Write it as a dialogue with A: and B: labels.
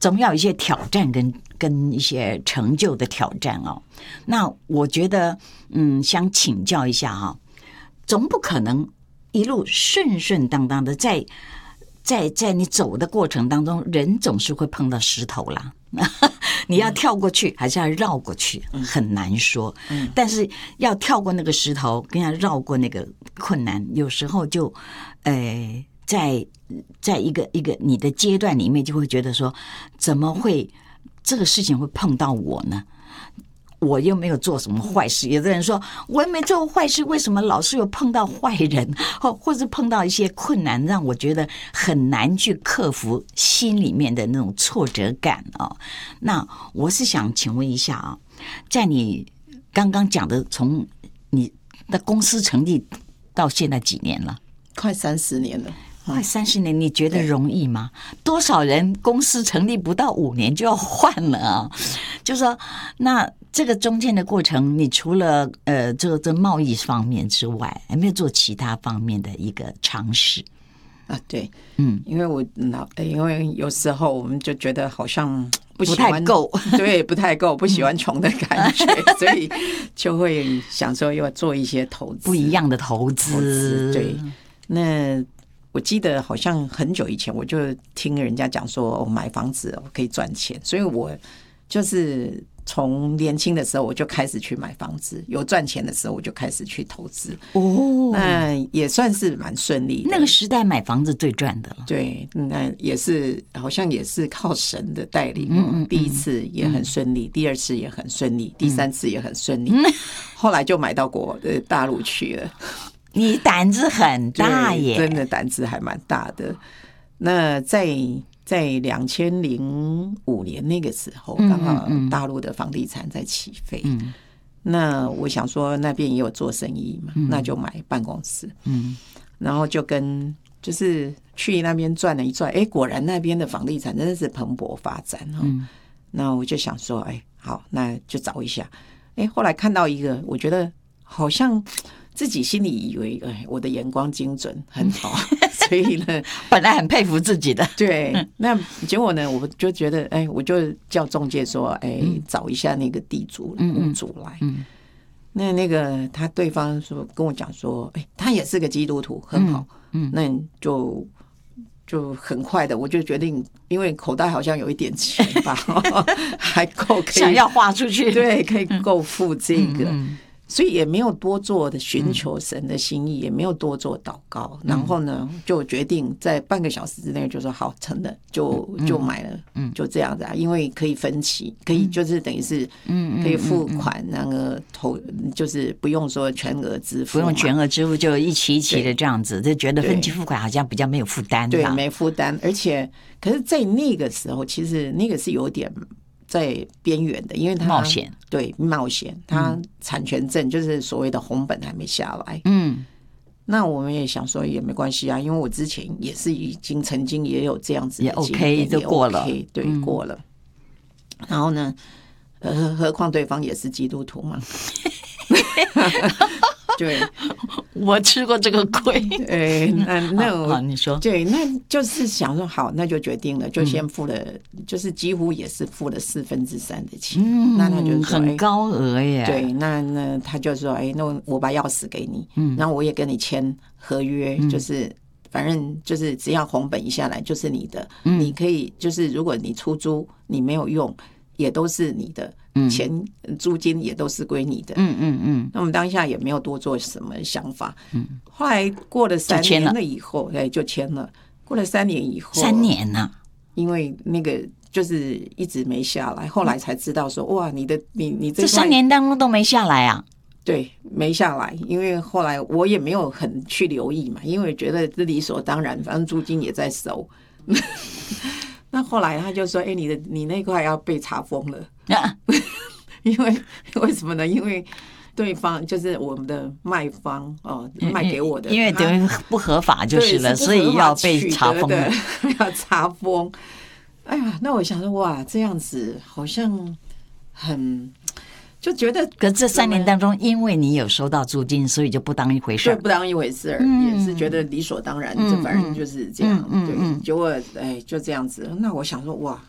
A: 总要有一些挑战跟一些成就的挑战哦。那我觉得，想请教一下哈，总不可能一路顺顺当当的，在你走的过程当中，人总是会碰到石头啦。你要跳过去还是要绕过去，很难说。但是要跳过那个石头，跟要绕过那个困难，有时候就，在一个你的阶段里面，就会觉得说，怎么会这个事情会碰到我呢？我又没有做什么坏事。有的人说我又没做坏事，为什么老是有碰到坏人，或者碰到一些困难，让我觉得很难去克服心里面的那种挫折感啊？那我是想请问一下啊，在你刚刚讲的，从你的公司成立到现在几年了？
B: 快30年了。
A: 快30年，你觉得容易吗？多少人公司成立不到5年就要换了啊？就说那这个中间的过程，你除了这贸易方面之外，有没有做其他方面的一个尝试
B: 啊？对，因为有时候我们就觉得好像不太
A: 够，
B: 对，不太够，不喜欢穷的感觉，所以就会想说要做一些投资，
A: 不一样的投资。
B: 对，那我记得好像很久以前我就听人家讲说，买房子可以赚钱，所以我就是从年轻的时候我就开始去买房子，有赚钱的时候我就开始去投资。那也算是蛮顺利的。
A: 那个时代买房子最赚的了。
B: 对，那也是好像也是靠神的带领。第一次也很顺利，第二次也很顺利，第三次也很顺利，后来就买到大陆去了。
A: 你胆子很大耶，
B: 真的胆子还蛮大的。那在2005年那个时候，刚好大陆的房地产在起飞。那我想说那边也有做生意嘛，那就买办公室。然后就是去那边转了一转，果然那边的房地产真的是蓬勃发展。那我就想说，好，那就找一下。后来看到一个，我觉得好像自己心里以为我的眼光精准很好，所以呢
A: 本来很佩服自己的。
B: 对，那结果呢我就觉得我就叫中介说找一下那个地主屋主来。那个他对方说跟我讲说他也是个基督徒，很好。那就很快的我就决定，因为口袋好像有一点钱吧还够可以
A: 想要花出去，
B: 对，可以够付这个。所以也没有多做的寻求神的心意，也没有多做祷告，然后呢就决定在半个小时之内就说好，成了，就买了。就这样子因为可以分期，可以就是等于是可以付款，那个就是不用说全额支付，
A: 不用全额支付，就一期一期的这样子，就觉得分期付款好像比较没有负担。
B: 对，没负担。而且可是在那个时候其实那个是有点在边缘的，因为它
A: 冒险，
B: 对，冒险，它产权证就是所谓的红本还没下来。那我们也想说也没关系啊，因为我之前也是曾经也有这样子的经验，
A: 也 OK 就过了，
B: 对，过了。然后呢，何况对方也是基督徒嘛。对，
A: 我吃过这个亏。
B: 那
A: 你说，
B: 对，那就是想说好，那就决定了，就先付了，就是几乎也是付了3/4的钱。那他就说
A: 很高额耶。
B: 对，那他就说那我把钥匙给你，然后我也跟你签合约，就是反正就是只要红本一下来就是你的，你可以就是如果你出租你没有用也都是你的。钱租金也都是归你的。那我们当下也没有多做什么想法。后来过了3年了以后，就签了。过了3年以后
A: ，3年呢？
B: 因为那个就是一直没下来，后来才知道说哇，你这
A: 3年当中都没下来啊？
B: 对，没下来，因为后来我也没有很去留意嘛，因为觉得这理所当然，反正租金也在收。那后来他就说你那块要被查封了。为什么呢？因为对方就是我们的卖方卖给我的，
A: 因为等于不合法就是了，所以要被查封了。
B: 要查封。哎呀，那我想说哇，这样子好像很就觉得，
A: 可这3年当中，因为你有收到租金，所以就不当一回事，
B: 对，不当一回事，也是觉得理所当然，就反正就是这样。对，结果就这样子。那我想说哇，